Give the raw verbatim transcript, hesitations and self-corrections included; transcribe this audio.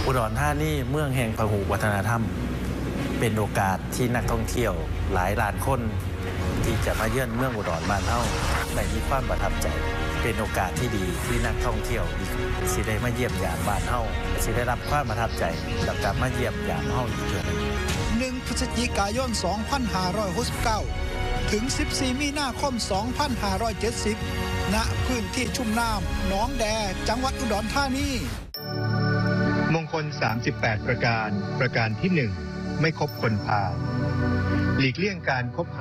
อุดรธานีเมืองแห่งพหุวัฒนธรรมเป็นโอกาสที่นักท่องเที่ยวหลายล้านคนที่จะมาเยือนเมืองอุดรบ้านเฮาได้มีความประทับใจเป็นโอกาสที่ดีที่นักท่องเที่ยวสิได้มาเยี่ยมยามบ้านเฮาสิได้รับความประทับใจแล้วกลับมาเยี่ยมยามเฮาอีกเทื่อนึงหนึ่งพฤศจิกายนสองพันห้าร้อยหกสิบเก้าถึงสิบสี่มีนาคมสองพันห้าร้อยเจ็ดสิบณพื้นที่ชุ่มน้ำหนองแดจังหวัดอุดรธานีมงคลสามสิบแปดประการประการที่หนึ่งไม่คบคนพาลหลีกเลี่ยงการคบ